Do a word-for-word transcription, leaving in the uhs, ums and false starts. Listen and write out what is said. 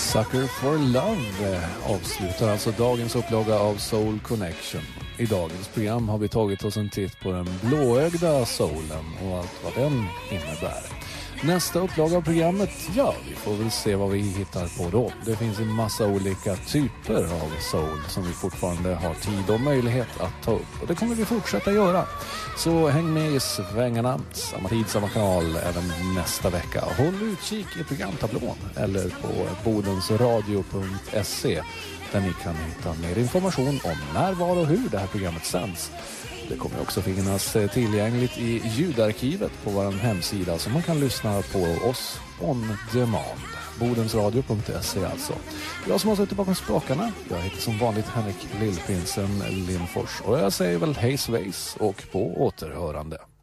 Sucker for Love avslutar alltså dagens upplaga av Soul Connection. I dagens program har vi tagit oss en titt på den blåögda soulen och allt vad den innebär. Nästa upplaga av programmet, ja, vi får väl se vad vi hittar på då. Det finns en massa olika typer av soul som vi fortfarande har tid och möjlighet att ta upp. Och det kommer vi fortsätta göra. Så häng med i svängarna, samma tid, samma kanal, även nästa vecka. Håll utkik i programtablån eller på bodensradio punkt se där ni kan hitta mer information om när, var och hur det här programmet sänds. Det kommer också finnas tillgängligt i ljudarkivet på vår hemsida så man kan lyssna på oss on demand. bodensradio punkt se alltså. Jag som har suttit bakom spakarna, jag heter som vanligt Henrik Lillprinsen Lindfors och jag säger väl hej svejs och på återhörande.